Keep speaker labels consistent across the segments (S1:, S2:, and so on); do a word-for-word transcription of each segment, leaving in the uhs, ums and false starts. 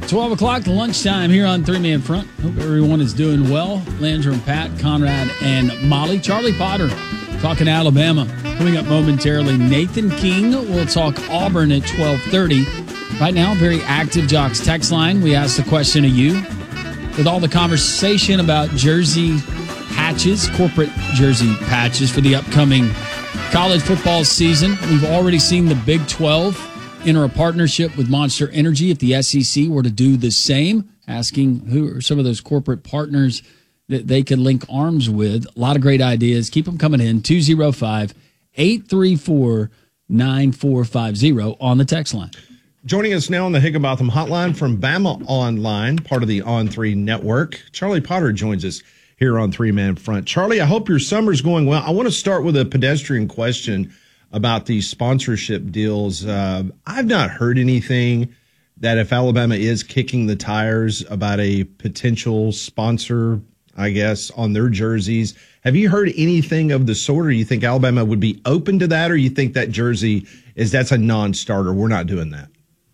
S1: twelve o'clock, lunchtime here on Three Man Front. Hope everyone is doing well. Landry and Pat, Conrad and Molly. Charlie Potter talking Alabama. Coming up momentarily, Nathan King will talk Auburn at twelve thirty. Right now, very active Jocks text line. We asked the question of you. With all the conversation about jersey patches, corporate jersey patches for the upcoming college football season, we've already seen the Big twelve enter a partnership with Monster Energy. If the S E C were to do the same, asking who are some of those corporate partners that they could link arms with. A lot of great ideas. Keep them coming in. two oh five, eight three four, nine four five oh on the text line.
S2: Joining us now on the Higginbotham Hotline from Bama Online, part of the On three network, Charlie Potter joins us here on Three Man Front. Charlie, I hope your summer's going well. I want to start with a pedestrian question about these sponsorship deals. Uh, I've not heard anything that if Alabama is kicking the tires about a potential sponsor, I guess, on their jerseys. Have you heard anything of the sort, or you think Alabama would be open to that, or you think that jersey is that's a non-starter? We're not doing that.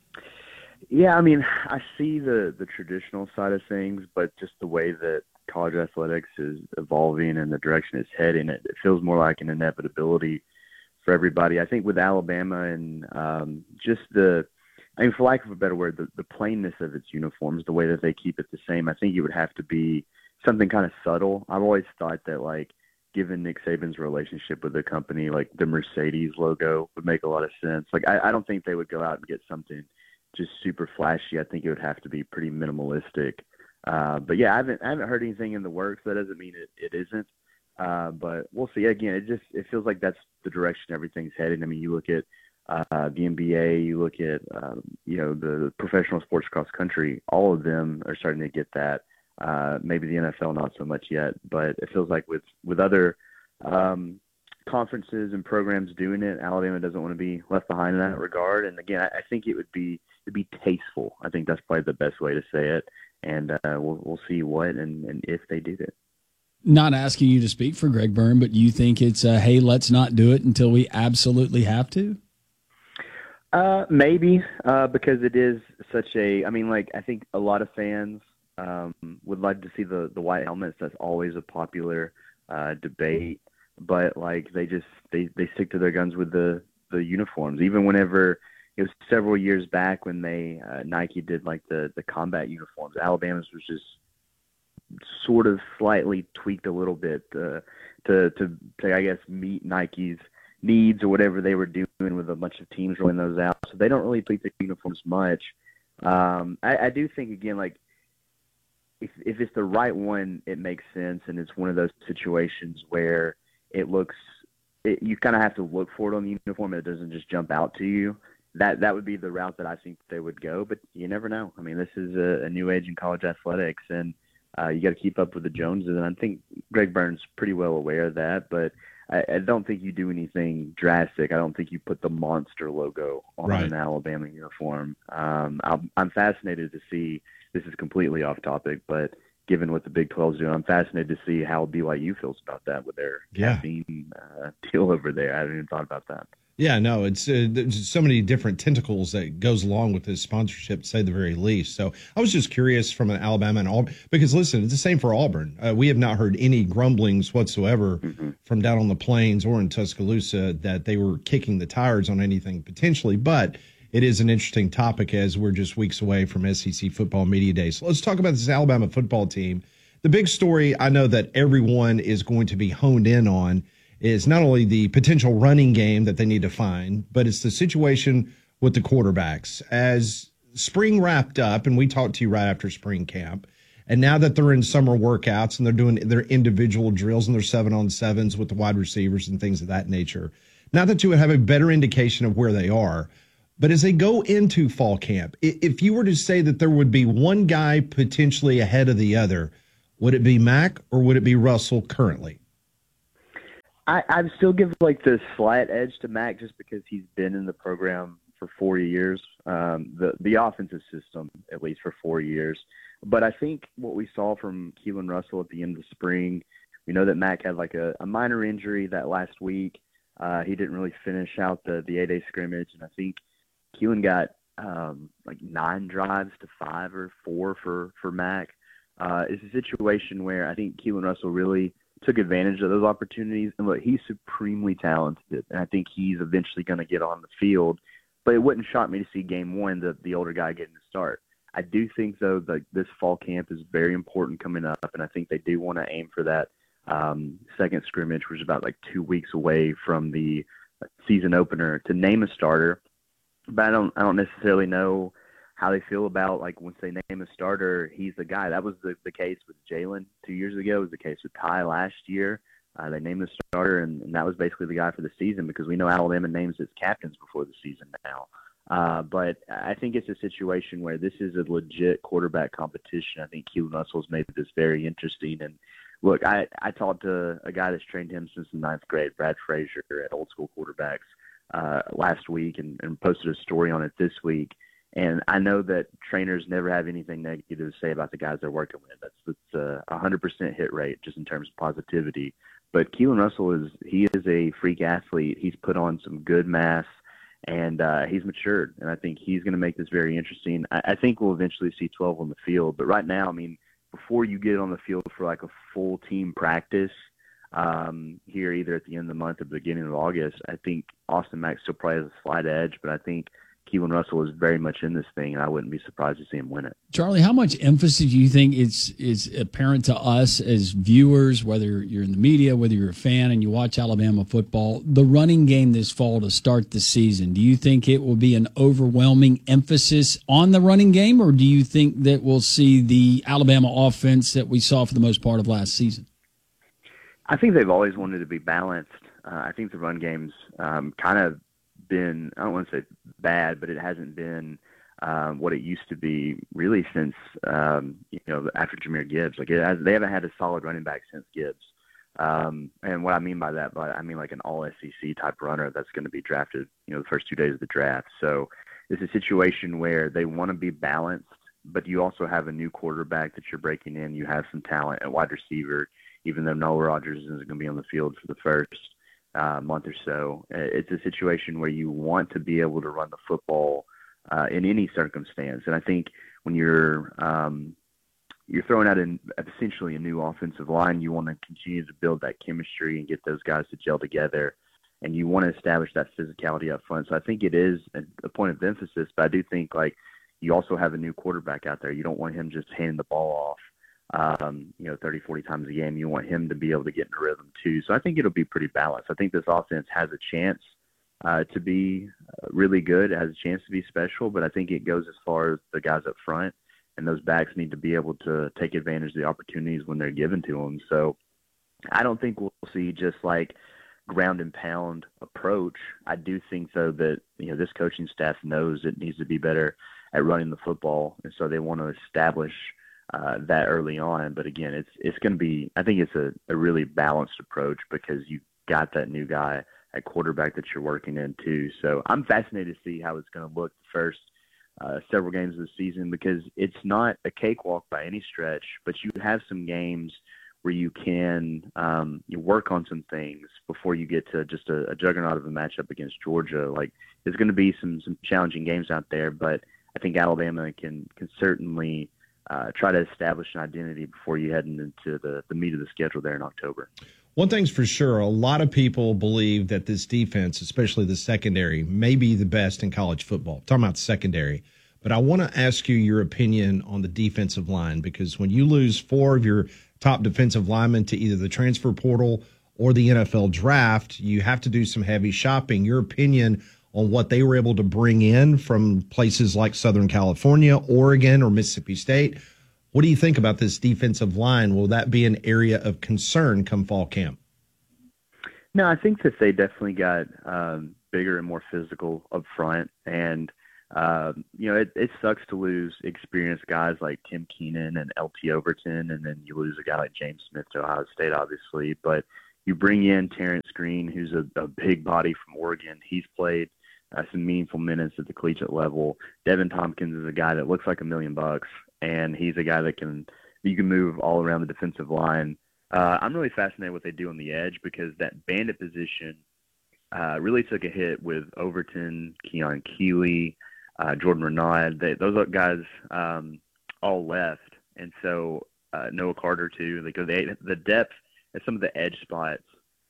S3: Yeah, I mean, I see the, the traditional side of things, but just the way that college athletics is evolving and the direction it's heading, it, it feels more like an inevitability for everybody. I think with Alabama and um, just the, I mean, for lack of a better word, the, the plainness of its uniforms, the way that they keep it the same, I think it would have to be something kind of subtle. I've always thought that, like, given Nick Saban's relationship with the company, like the Mercedes logo would make a lot of sense. Like, I, I don't think they would go out and get something just super flashy. I think it would have to be pretty minimalistic. Uh, but yeah, I haven't, I haven't heard anything in the works. That doesn't mean it, it isn't. Uh, but we'll see. Again, it just, it feels like that's the direction everything's heading. I mean, you look at uh, the N B A, you look at, um, you know, the professional sports cross country, all of them are starting to get that. Uh, maybe the N F L, not so much yet, but it feels like with, with other um, conferences and programs doing it, Alabama doesn't want to be left behind in that regard. And again, I, I think it would be, it'd be tasteful. I think that's probably the best way to say it. And uh, we'll, we'll see what and, and if they do it.
S1: Not asking you to speak for Greg Byrne, but you think it's, uh, hey, let's not do it until we absolutely have to?
S3: Uh, maybe, uh, because it is such a, I mean, like, I think a lot of fans um, would like to see the, the white helmets. That's always a popular uh, debate. But, like, they just, they, they stick to their guns with the, the uniforms. Even whenever, it was several years back when they, uh, Nike did, like, the, the combat uniforms. Alabama's was just sort of slightly tweaked a little bit uh, to, to, to, I guess, meet Nike's needs or whatever they were doing with a bunch of teams rolling those out. So they don't really tweak the uniforms much. Um, I, I do think, again, like, if, if it's the right one, it makes sense. And it's one of those situations where it looks, it, you kind of have to look for it on the uniform. And it doesn't just jump out to you. That that would be the route that I think they would go. But you never know. I mean, this is a, a new age in college athletics, and uh, you got to keep up with the Joneses. And I think Greg Byrne's pretty well aware of that. But I, I don't think you do anything drastic. I don't think you put the monster logo on
S2: right.
S3: an Alabama uniform. Um, I'm, I'm fascinated to see. This is completely off topic, but given what the Big twelve is doing, I'm fascinated to see how B Y U feels about that with their
S2: yeah.
S3: caffeine uh, deal over there. I hadn't even thought about that.
S2: Yeah, no, it's uh, there's so many different tentacles that goes along with this sponsorship, to say the very least. So I was just curious from an Alabama and Auburn, because listen, it's the same for Auburn. Uh, we have not heard any grumblings whatsoever mm-hmm. from down on the plains or in Tuscaloosa that they were kicking the tires on anything potentially. But it is an interesting topic as we're just weeks away from S E C football media day. So let's talk about this Alabama football team. The big story I know that everyone is going to be honed in on is not only the potential running game that they need to find, but it's the situation with the quarterbacks. As spring wrapped up, and we talked to you right after spring camp, and now that they're in summer workouts and they're doing their individual drills and their seven on sevens with the wide receivers and things of that nature, now that you would have a better indication of where they are. But as they go into fall camp, if you were to say that there would be one guy potentially ahead of the other, would it be Mac or would it be Russell currently?
S3: I, I'd still give like the slight edge to Mac just because he's been in the program for four years, um, the the offensive system at least for four years. But I think what we saw from Keelan Russell at the end of spring, we know that Mac had like a, a minor injury that last week. Uh, he didn't really finish out the the eight-day scrimmage, and I think Keelan got um, like nine drives to five or four for for Mac. Uh, it's a situation where I think Keelan Russell really took advantage of those opportunities. And look, he's supremely talented, and I think he's eventually going to get on the field. But it wouldn't shock me to see game one, the, the older guy getting the start. I do think, though, that this fall camp is very important coming up, and I think they do want to aim for that um, second scrimmage, which is about like two weeks away from the season opener, to name a starter. But I don't, I don't necessarily know how they feel about, like, once they name a starter, he's the guy. That was the, the case with Jalen two years ago. It was the case with Ty last year. Uh, they named the starter, and, and that was basically the guy for the season, because we know Alabama names its captains before the season now. Uh, but I think it's a situation where this is a legit quarterback competition. I think Keelan Russell's made this very interesting. And look, I, I talked to a guy that's trained him since the ninth grade, Brad Frazier at Old School Quarterbacks, uh, last week, and, and posted a story on it this week. And I know that trainers never have anything negative to say about the guys they're working with. That's that's a one hundred percent hit rate just in terms of positivity. But Keelan Russell is he is a freak athlete. He's put on some good mass, and uh, he's matured. And I think he's going to make this very interesting. I, I think we'll eventually see twelve on the field. But right now, I mean, before you get on the field for like a full team practice um, here, either at the end of the month or the beginning of August, I think Austin Mack still probably has a slight edge. But I think Keelan Russell is very much in this thing, and I wouldn't be surprised to see him win it.
S1: Charlie, how much emphasis do you think is is apparent to us as viewers, whether you're in the media, whether you're a fan and you watch Alabama football, the running game this fall to start the season? Do you think it will be an overwhelming emphasis on the running game, or do you think that we'll see the Alabama offense that we saw for the most part of last season?
S3: I think they've always wanted to be balanced. Uh, I think the run game's um, kind of been, I don't want to say bad, but it hasn't been um, what it used to be really since, um, you know, after Jahmyr Gibbs. Like it has, they haven't had a solid running back since Gibbs. Um, and what I mean by that, but I mean like an all S E C type runner that's going to be drafted, you know, the first two days of the draft. So it's a situation where they want to be balanced, but you also have a new quarterback that you're breaking in. You have some talent at wide receiver, even though Noah Rogers isn't going to be on the field for the first Uh, month or so. It's a situation where you want to be able to run the football uh, in any circumstance. And I think when you're um, you're throwing out an, essentially a new offensive line, you want to continue to build that chemistry and get those guys to gel together. And you want to establish that physicality up front. So I think it is a, a point of emphasis, but I do think like you also have a new quarterback out there. You don't want him just handing the ball off Um, you know, thirty, forty times a game. You want him to be able to get in a rhythm too. So I think it'll be pretty balanced. I think this offense has a chance uh, to be really good. It has a chance to be special, but I think it goes as far as the guys up front, and those backs need to be able to take advantage of the opportunities when they're given to them. So I don't think we'll see just like ground and pound approach. I do think though that, you know, this coaching staff knows it needs to be better at running the football. And so they want to establish Uh, that early on. But again, it's it's going to be, I think it's a, a really balanced approach because you got that new guy at quarterback that you're working in too. So I'm fascinated to see how it's going to look the first uh, several games of the season, because it's not a cakewalk by any stretch, but you have some games where you can um, you work on some things before you get to just a, a juggernaut of a matchup against Georgia. Like there's going to be some some challenging games out there, but I think Alabama can can certainly Uh, try to establish an identity before you head into the, the meat of the schedule there in October.
S2: One thing's for sure, a lot of people believe that this defense, especially the secondary, may be the best in college football. I'm talking about the secondary. But I want to ask you your opinion on the defensive line, because when you lose four of your top defensive linemen to either the transfer portal or the N F L draft, you have to do some heavy shopping. Your opinion on what they were able to bring in from places like Southern California, Oregon, or Mississippi State. What do you think about this defensive line? Will that be an area of concern come fall camp?
S3: No, I think that they definitely got um, bigger and more physical up front. And, uh, you know, it, it sucks to lose experienced guys like Tim Keenan and L T Overton, and then you lose a guy like James Smith to Ohio State, obviously. But you bring in Terrence Green, who's a, a big body from Oregon. He's played Uh, some meaningful minutes at the collegiate level. Devin Tompkins is a guy that looks like a million bucks, and he's a guy that can you can move all around the defensive line. Uh, I'm really fascinated what they do on the edge, because that bandit position uh, really took a hit with Overton, Keon Keeley, uh, Jordan Renaud. They, those are guys um, all left, and so uh, Noah Carter too. Like they, the depth at some of the edge spots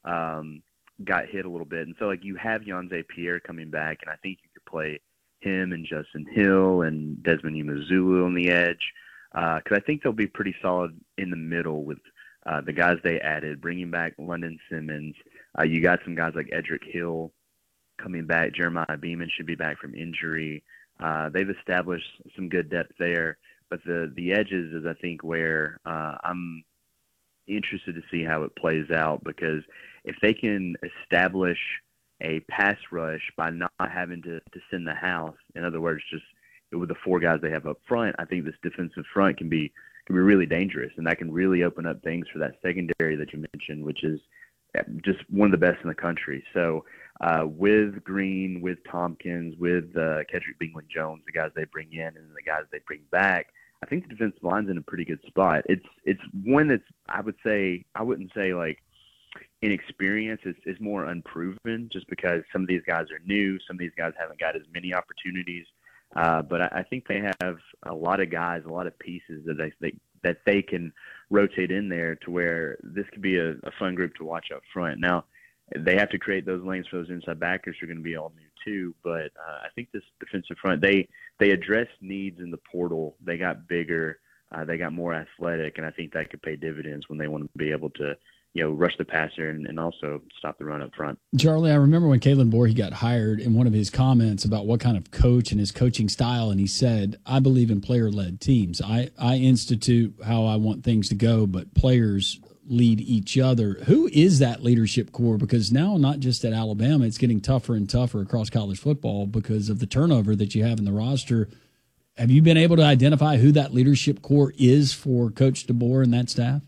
S3: um, got hit a little bit, and so like you have Yonze Pierre coming back, and I think you could play him and Justin Hill and Desmond Umazulu on the edge, because uh, I think they'll be pretty solid in the middle with uh, the guys they added, bringing back London Simmons. Uh, you got some guys like Edric Hill coming back. Jeremiah Beeman should be back from injury. Uh, they've established some good depth there, but the the edges is I think where uh, I'm interested to see how it plays out, because if they can establish a pass rush by not having to, to send the house, in other words, just with the four guys they have up front, I think this defensive front can be can be really dangerous, and that can really open up things for that secondary that you mentioned, which is just one of the best in the country. So uh, with Green, with Tompkins, with uh, Kedrick Bingling-Jones, the guys they bring in and the guys they bring back, I think the defensive line's in a pretty good spot. It's it's one that's, I would say, I wouldn't say like inexperience, is, is more unproven, just because some of these guys are new, some of these guys haven't got as many opportunities. Uh, but I, I think they have a lot of guys, a lot of pieces that they, they that they can rotate in there to where this could be a, a fun group to watch up front. Now, they have to create those lanes for those inside backers who are going to be all new too. But uh, I think this defensive front, they they addressed needs in the portal. They got bigger, uh, they got more athletic, and I think that could pay dividends when they want to be able to, you know, rush the passer and, and also stop the run up front.
S1: Charlie, I remember when Kalen Borhe got hired, in one of his comments about what kind of coach and his coaching style, and he said, I believe in player-led teams. I, I institute how I want things to go, but players lead each other. Who is that leadership core? Because now, not just at Alabama, it's getting tougher and tougher across college football because of the turnover that you have in the roster. Have you been able to identify who that leadership core is for Coach DeBoer and that staff?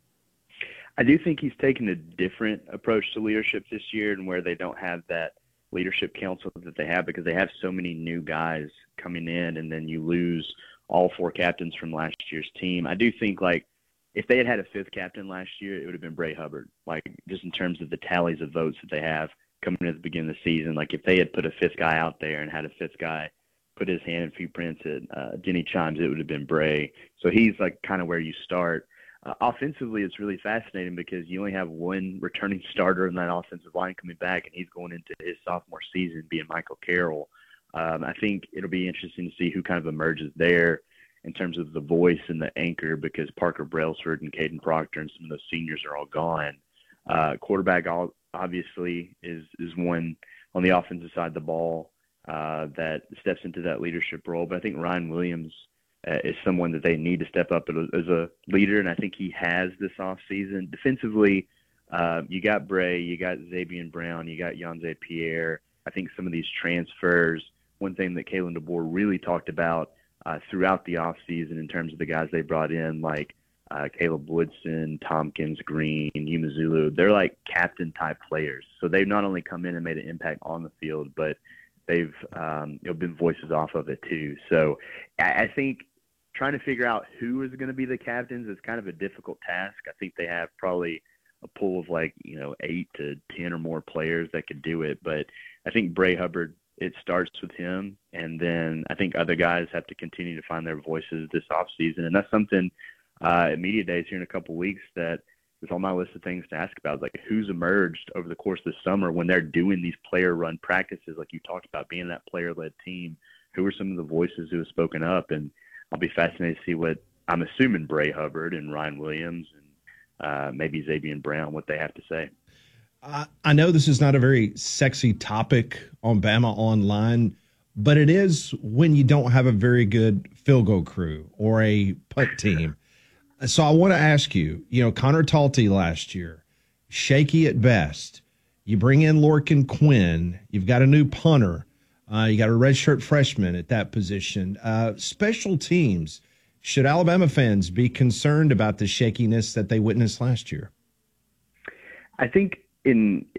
S3: I do think he's taken a different approach to leadership this year, and where they don't have that leadership council that they have, because they have so many new guys coming in, and then you lose all four captains from last year's team. I do think, like, if they had had a fifth captain last year, it would have been Bray Hubbard, like, just in terms of the tallies of votes that they have coming at the beginning of the season. Like, if they had put a fifth guy out there and had a fifth guy put his hand in few prints at uh, Denny Chimes, it would have been Bray. So he's, like, kind of where you start. Uh, offensively, it's really fascinating because you only have one returning starter in that offensive line coming back, and he's going into his sophomore season being Michael Carroll. Um, I think it'll be interesting to see who kind of emerges there in terms of the voice and the anchor, because Parker Brailsford and Caden Proctor and some of those seniors are all gone. Uh, quarterback obviously is, is one on the offensive side of the ball uh, that steps into that leadership role, but I think Ryan Williams Uh, is someone that they need to step up as a leader, and I think he has this offseason. Defensively, uh, you got Bray, you got Xavier Brown, you got Yonze Pierre. I think some of these transfers, one thing that Kalen DeBoer really talked about uh, throughout the offseason in terms of the guys they brought in, like uh, Caleb Woodson, Tompkins, Green, Umazulu, they're like captain-type players. So they've not only come in and made an impact on the field, but they've um, you know, been voices off of it too. So I, I think trying to figure out who is going to be the captains is kind of a difficult task. I think they have probably a pool of like, you know, eight to ten or more players that could do it. But I think Bray Hubbard, it starts with him. And then I think other guys have to continue to find their voices this offseason. And that's something uh, at Media Days here in a couple of weeks that is on my list of things to ask about, like who's emerged over the course of the summer when they're doing these player-run practices, like you talked about, being that player-led team. Who are some of the voices who have spoken up? And I'll be fascinated to see what, I'm assuming Bray Hubbard and Ryan Williams and uh, maybe Xavier Brown, what they have to say.
S2: I, I know this is not a very sexy topic on Bama Online, but it is when you don't have a very good field goal crew or a punt team. So I want to ask you, you know, Connor Talty last year, shaky at best. You bring in Lorcan Quinn. You've got a new punter. Uh, you got a redshirt freshman at that position. Uh, special teams, should Alabama fans be concerned about the shakiness that they witnessed last year?
S3: I think in